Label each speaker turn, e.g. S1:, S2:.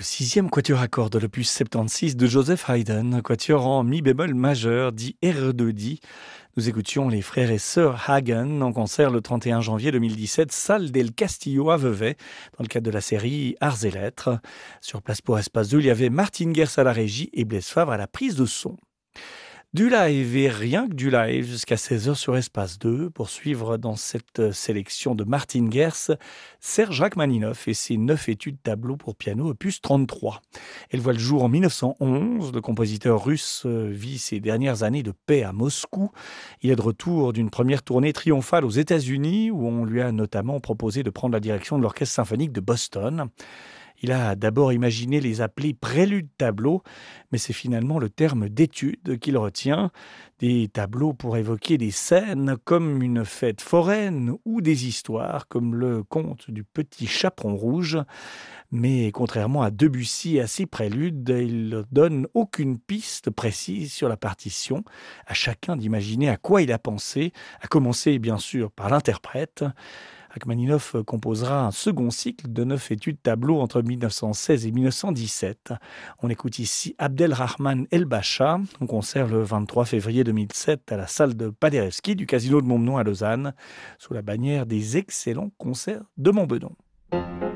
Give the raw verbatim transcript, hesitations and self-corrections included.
S1: sixième quatuor à cordes de l'opus soixante-seize de Joseph Haydn, quatuor en mi bémol majeur, dit R deux dit. Nous écoutions les frères et sœurs Hagen en concert le trente et un janvier deux mille dix-sept, salle del Castillo à Vevey, dans le cadre de la série Arts et Lettres. Sur place pour Espace deux, il y avait Martine Gers à la régie et Blaise Favre à la prise de son. Du live et rien que du live jusqu'à seize heures sur Espace deux pour suivre dans cette sélection de Martine Gers, Serge Rachmaninoff et ses neuf études tableaux pour piano opus trente-trois. Elle voit le jour en mille neuf cent onze. Le compositeur russe vit ses dernières années de paix à Moscou. Il est de retour d'une première tournée triomphale aux États-Unis où on lui a notamment proposé de prendre la direction de l'Orchestre symphonique de Boston. Il a d'abord imaginé les appeler préludes tableaux, mais c'est finalement le terme d'étude qu'il retient. Des tableaux pour évoquer des scènes comme une fête foraine ou des histoires comme le conte du petit chaperon rouge. Mais contrairement à Debussy et à ses préludes, il ne donne aucune piste précise sur la partition. À chacun d'imaginer à quoi il a pensé, à commencer bien sûr par l'interprète. Rachmaninoff composera un second cycle de neuf études tableaux entre mille neuf cent seize et mille neuf cent dix-sept. On écoute ici Abdelrahman El-Bacha, en concert le vingt-trois février deux mille sept à la salle de Paderewski du Casino de Montbenon à Lausanne, sous la bannière des excellents concerts de Montbenon.